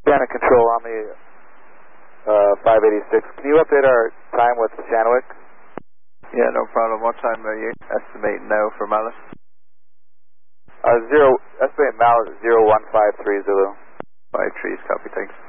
Shannon Control on the 586. Can you update our time with Shanwick? Yeah, no problem. What time are you estimating now for Mallet? Estimate Mallet 01530. 53, copy, thanks.